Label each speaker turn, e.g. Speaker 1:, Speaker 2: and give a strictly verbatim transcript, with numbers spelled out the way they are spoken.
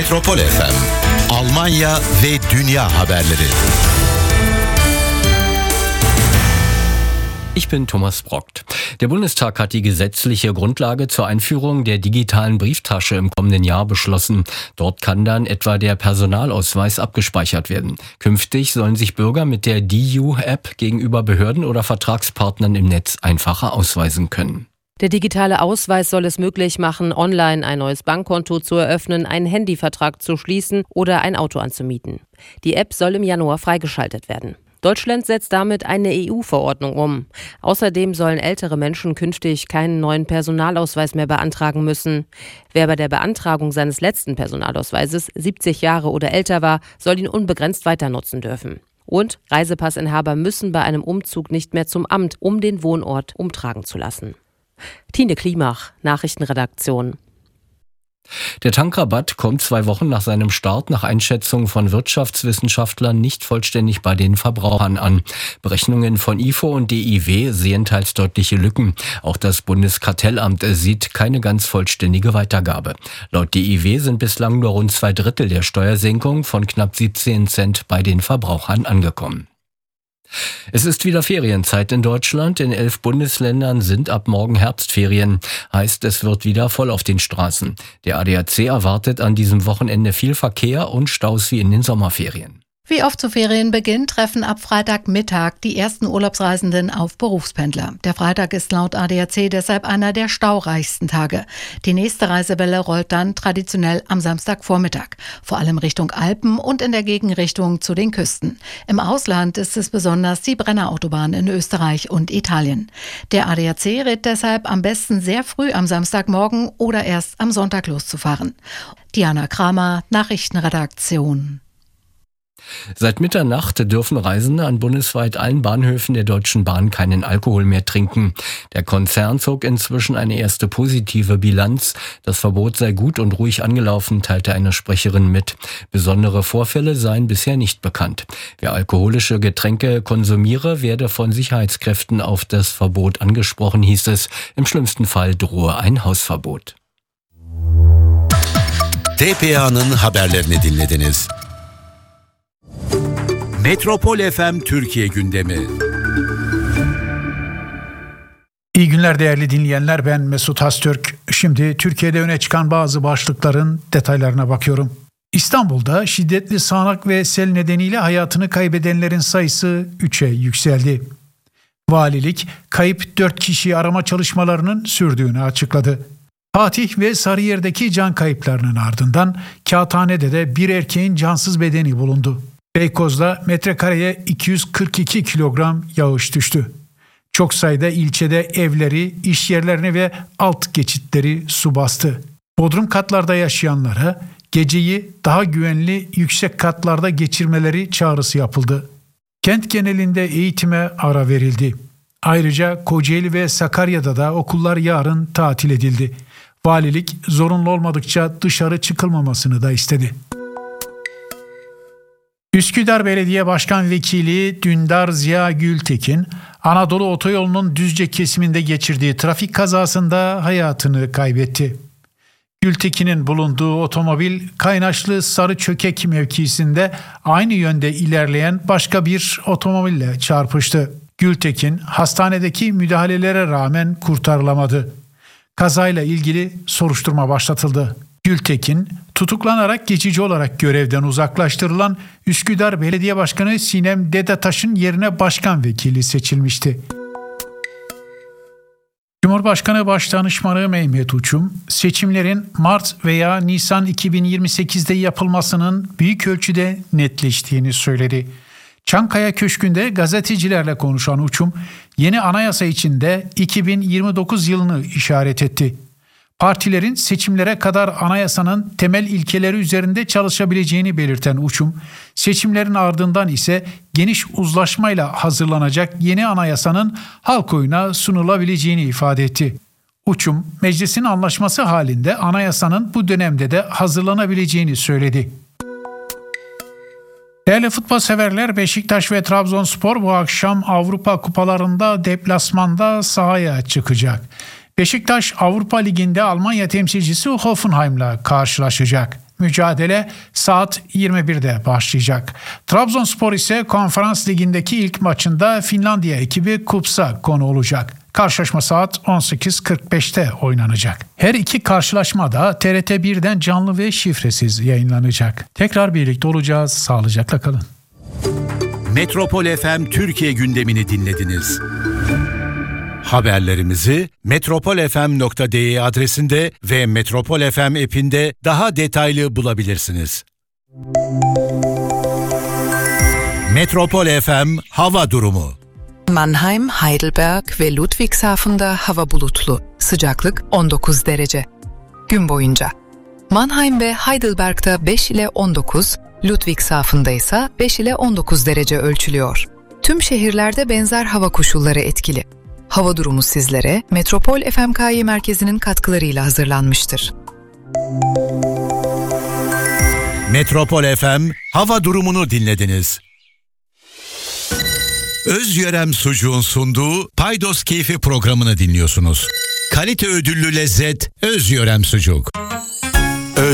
Speaker 1: Metropol F M, Almanya ve Dünya haberleri.
Speaker 2: Ich bin Thomas Brockt. Der Bundestag hat die gesetzliche Grundlage zur Einführung der digitalen Brieftasche im kommenden Jahr beschlossen. Dort kann dann etwa der Personalausweis abgespeichert werden. Künftig sollen sich Bürger mit der D I U-App gegenüber Behörden oder Vertragspartnern im Netz einfacher ausweisen können.
Speaker 3: Der digitale Ausweis soll es möglich machen, online ein neues Bankkonto zu eröffnen, einen Handyvertrag zu schließen oder ein Auto anzumieten. Die App soll im Januar freigeschaltet werden. Deutschland setzt damit eine E U-Verordnung um. Außerdem sollen ältere Menschen künftig keinen neuen Personalausweis mehr beantragen müssen. Wer bei der Beantragung seines letzten Personalausweises siebzig Jahre oder älter war, soll ihn unbegrenzt weiter nutzen dürfen. Und Reisepassinhaber müssen bei einem Umzug nicht mehr zum Amt, um den Wohnort umtragen zu lassen. Tine Klimach, Nachrichtenredaktion.
Speaker 2: Der Tankrabatt kommt zwei Wochen nach seinem Start nach Einschätzung von Wirtschaftswissenschaftlern nicht vollständig bei den Verbrauchern an. Berechnungen von I F O und D I W sehen teils deutliche Lücken. Auch das Bundeskartellamt sieht keine ganz vollständige Weitergabe. Laut D I W sind bislang nur rund zwei Drittel der Steuersenkung von knapp siebzehn Cent bei den Verbrauchern angekommen. Es ist wieder Ferienzeit in Deutschland. In elf Bundesländern sind ab morgen Herbstferien. Heißt, es wird wieder voll auf den Straßen. Der A D A C erwartet an diesem Wochenende viel Verkehr und Staus wie in den Sommerferien.
Speaker 4: Wie oft zu Ferienbeginn treffen ab Freitagmittag die ersten Urlaubsreisenden auf Berufspendler. Der Freitag ist laut A D A C deshalb einer der staureichsten Tage. Die nächste Reisewelle rollt dann traditionell am Samstagvormittag, vor allem Richtung Alpen und in der Gegenrichtung zu den Küsten. Im Ausland ist es besonders die Brennerautobahn in Österreich und Italien. Der A D A C rät deshalb, am besten sehr früh am Samstagmorgen oder erst am Sonntag loszufahren. Diana Kramer, Nachrichtenredaktion.
Speaker 2: Seit Mitternacht dürfen Reisende an bundesweit allen Bahnhöfen der Deutschen Bahn keinen Alkohol mehr trinken. Der Konzern zog inzwischen eine erste positive Bilanz. Das Verbot sei gut und ruhig angelaufen, teilte eine Sprecherin mit. Besondere Vorfälle seien bisher nicht bekannt. Wer alkoholische Getränke konsumiere, werde von Sicherheitskräften auf das Verbot angesprochen, hieß es. Im schlimmsten Fall drohe ein Hausverbot.
Speaker 1: T P A'nın haberlerini dinlediniz. Metropol F M Türkiye gündemi.
Speaker 5: İyi günler değerli dinleyenler, ben Mesut Hastürk. Şimdi Türkiye'de öne çıkan bazı başlıkların detaylarına bakıyorum. İstanbul'da şiddetli sağanak ve sel nedeniyle hayatını kaybedenlerin sayısı üçe yükseldi. Valilik kayıp dört kişiyi arama çalışmalarının sürdüğünü açıkladı. Fatih ve Sarıyer'deki can kayıplarının ardından Kağıthane'de de bir erkeğin cansız bedeni bulundu. Beykoz'da metrekareye iki yüz kırk iki kilogram yağış düştü. Çok sayıda ilçede evleri, iş yerlerini ve alt geçitleri su bastı. Bodrum katlarda yaşayanlara geceyi daha güvenli yüksek katlarda geçirmeleri çağrısı yapıldı. Kent genelinde eğitime ara verildi. Ayrıca Kocaeli ve Sakarya'da da okullar yarın tatil edildi. Valilik zorunlu olmadıkça dışarı çıkılmamasını da istedi. Üsküdar Belediye Başkan Vekili Dündar Ziya Gültekin, Anadolu Otoyolu'nun Düzce kesiminde geçirdiği trafik kazasında hayatını kaybetti. Gültekin'in bulunduğu otomobil Kaynaşlı Sarıçökek mevkisinde aynı yönde ilerleyen başka bir otomobille çarpıştı. Gültekin hastanedeki müdahalelere rağmen kurtarılamadı. Kazayla ilgili soruşturma başlatıldı. Gültekin, tutuklanarak geçici olarak görevden uzaklaştırılan Üsküdar Belediye Başkanı Sinem Dedataş'ın yerine başkan vekili seçilmişti. Cumhurbaşkanı Başdanışmanı Mehmet Uçum, seçimlerin Mart veya Nisan iki bin yirmi sekizde yapılmasının büyük ölçüde netleştiğini söyledi. Çankaya Köşkü'nde gazetecilerle konuşan Uçum, yeni anayasa içinde iki bin yirmi dokuz yılını işaret etti. Partilerin seçimlere kadar anayasanın temel ilkeleri üzerinde çalışabileceğini belirten Uçum, seçimlerin ardından ise geniş uzlaşmayla hazırlanacak yeni anayasanın halk oyuna sunulabileceğini ifade etti. Uçum, meclisin anlaşması halinde anayasanın bu dönemde de hazırlanabileceğini söyledi. Değerli futbol severler, Beşiktaş ve Trabzonspor bu akşam Avrupa kupalarında deplasmanda sahaya çıkacak. Beşiktaş Avrupa Ligi'nde Almanya temsilcisi Hoffenheim'la karşılaşacak. Mücadele saat yirmi birde başlayacak. Trabzonspor ise Konferans Ligi'ndeki ilk maçında Finlandiya ekibi Kups'a konu olacak. Karşılaşma saat on sekiz kırk beşte oynanacak. Her iki karşılaşma da T R T birden canlı ve şifresiz yayınlanacak. Tekrar birlikte olacağız. Sağlıcakla kalın.
Speaker 1: Metropol F M Türkiye gündemini dinlediniz. Haberlerimizi metropol f m nokta d e adresinde ve Metropol F M app'inde daha detaylı bulabilirsiniz. Metropol F M hava durumu.
Speaker 6: Mannheim, Heidelberg ve Ludwigshafen'da hava bulutlu. Sıcaklık on dokuz derece. Gün boyunca Mannheim ve Heidelberg'da beş ile on dokuz, Ludwigshafen'da ise beş ile on dokuz derece ölçülüyor. Tüm şehirlerde benzer hava koşulları etkili. Hava durumu sizlere Metropol F M K Y merkezinin katkılarıyla hazırlanmıştır.
Speaker 1: Metropol F M hava durumunu dinlediniz. Özyörem Sucuğun sunduğu Paydos Keyfi programını dinliyorsunuz. Kalite ödüllü lezzet Özyörem Sucuk.